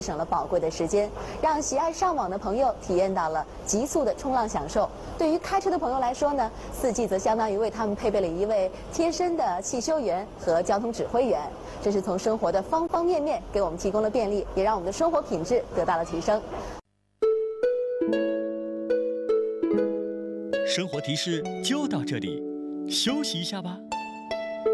省了宝贵的时间，让喜爱上网的朋友体验到了极速的冲浪享受。对于开车的朋友来说呢，4G 则相当于为他们配备了一位贴身的汽修员和交通指挥员。这是从生活的方方面面给我们提供了便利，也让我们的生活品质得到了提升。 生活提示就到这里，休息一下吧。